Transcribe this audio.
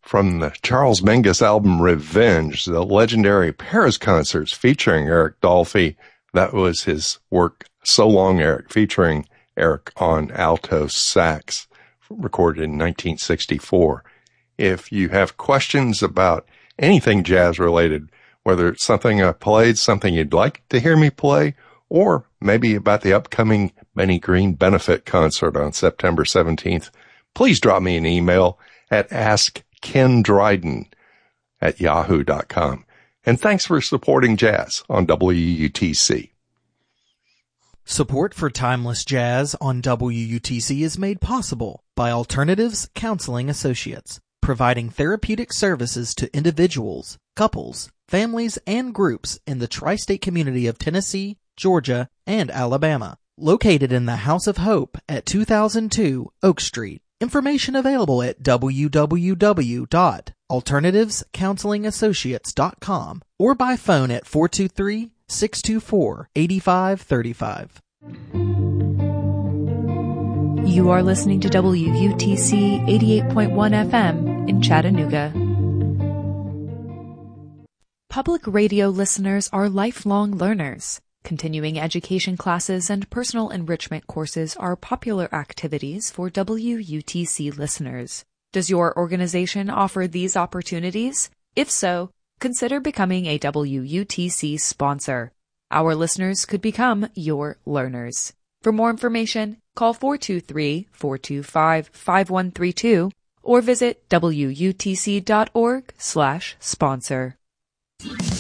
From the Charles Mingus album Revenge, the legendary Paris concerts featuring Eric Dolphy. That was his work, So Long Eric, featuring Eric on alto sax, recorded in 1964. If you have questions about anything jazz related, whether it's something I played, something you'd like to hear me play, or maybe about the upcoming Benny Green benefit concert on September 17th, please drop me an email at askkendryden@yahoo.com. And thanks for supporting jazz on WUTC. Support for Timeless Jazz on WUTC is made possible by Alternatives Counseling Associates, providing therapeutic services to individuals, couples, families, and groups in the tri-state community of Tennessee, Georgia, and Alabama. Located in the House of Hope at 2002 Oak Street. Information available at www.alternativecounselingassociates.com or by phone at 423-624-8535. You are listening to WUTC 88.1 FM in Chattanooga. Public radio listeners are lifelong learners. Continuing education classes and personal enrichment courses are popular activities for WUTC listeners. Does your organization offer these opportunities? If so, consider becoming a WUTC sponsor. Our listeners could become your learners. For more information, call 423-425-5132 or visit WUTC.org/sponsor.